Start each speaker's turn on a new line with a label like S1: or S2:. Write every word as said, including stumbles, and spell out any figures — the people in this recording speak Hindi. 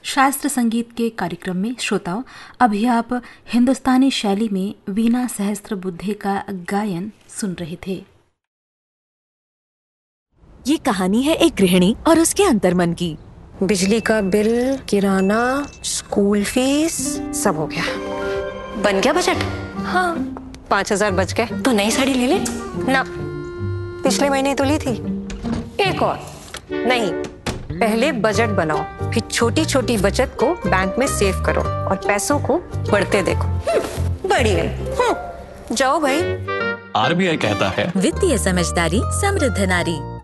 S1: शास्त्र संगीत के कार्यक्रम में श्रोताओं अभी आप हिंदुस्तानी शैली में वीणा सहस्त्रबुद्धे का गायन सुन रहे थे।
S2: ये कहानी है एक गृहिणी और उसके अंतर्मन की।
S3: बिजली का बिल, किराना, स्कूल फीस, सब हो गया।
S4: बन गया बजट?
S3: हाँ, पाँच हजार बच गए।
S4: तो नई साड़ी ले ले
S3: ना, पिछले महीने तो ली थी। एक और नहीं, पहले बजट बनाओ, फिर छोटी छोटी बचत को बैंक में सेव करो और पैसों को बढ़ते देखो। बढ़ी गई। जाओ भाई।
S5: आर बी आई कहता है,
S2: वित्तीय समझदारी समृद्ध नारी।